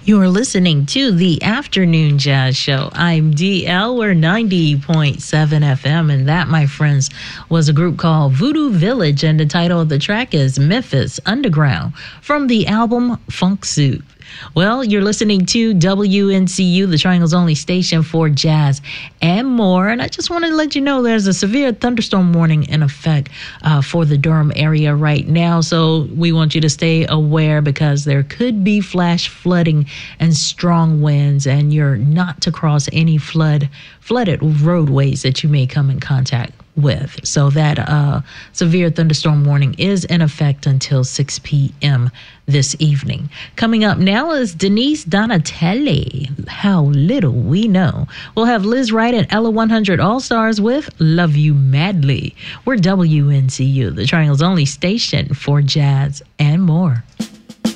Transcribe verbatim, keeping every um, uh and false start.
You're listening to the Afternoon Jazz Show. I'm D L. We're ninety point seven F M, and that, my friends, was a group called Voodoo Village, and the title of the track is Memphis Underground from the album Funk Suit. Well, you're listening to W N C U, the Triangle's only station for jazz and more. And I just want to let you know there's a severe thunderstorm warning in effect uh, for the Durham area right now. So we want you to stay aware because there could be flash flooding and strong winds, and you're not to cross any flood flooded roadways that you may come in contact with. So that uh, severe thunderstorm warning is in effect until six p.m. this evening. Coming up now is Denise Donatelli, How Little We Know. We'll have Liz Wright and Ella one hundred All-Stars with Love You Madly. We're W N C U, the Triangle's only station for jazz and more.